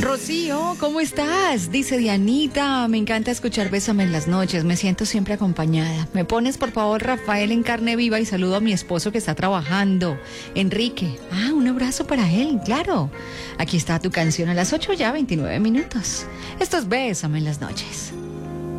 Rocío, ¿cómo estás? Dice Dianita, me encanta escuchar Bésame en las noches, me siento siempre acompañada. Me pones por favor Rafael en carne viva y saludo a mi esposo que está trabajando, Enrique. Un abrazo para él, claro. Aquí está tu canción a las 8 ya, 29 minutos. Esto es Bésame en las noches.